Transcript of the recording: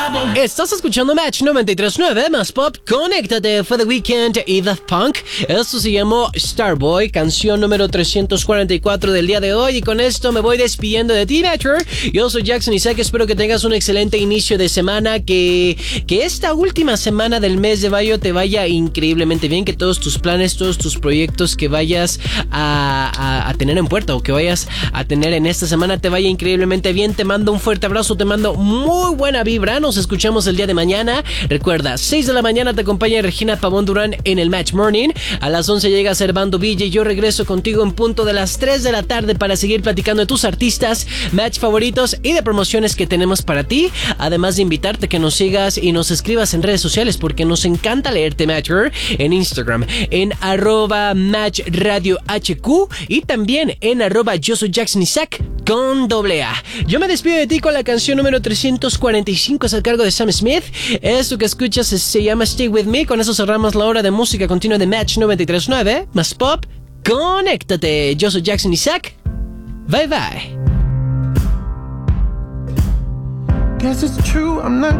Estás escuchando Match 93.9 más pop. Conéctate, fue The Weeknd y Daft Punk. Esto se llamó Starboy, canción número 344 del día de hoy. Y con esto me voy despidiendo de ti, Matcher. Yo soy Jackson Isaac. Espero que tengas un excelente inicio de semana. Que esta última semana del mes de mayo te vaya increíblemente bien. Que todos tus planes, todos tus proyectos que vayas a tener en puerta o que vayas a tener en esta semana te vaya increíblemente bien. Te mando un fuerte abrazo, te mando muy buena vibra. Nos escuchamos el día de mañana. Recuerda, 6 de la mañana te acompaña Regina Pavón Durán en el Match Morning. A las 11 llega Servando Villa y yo regreso contigo en punto de las 3 de la tarde para seguir platicando de tus artistas, match favoritos y de promociones que tenemos para ti. Además de invitarte que nos sigas y nos escribas en redes sociales porque nos encanta leerte, Matcher, en Instagram, en @MatchRadioHQ y también en @Yo soy Jackson Isaac con AA. Yo me despido de ti con la canción número 345, es al cargo de Sam Smith. Esto que escuchas se llama Stay With Me. Con eso cerramos la hora de música continua de Match 93.9 más pop. Conéctate. Yo soy Jackson Isaac. Bye bye. Guess it's true, I'm not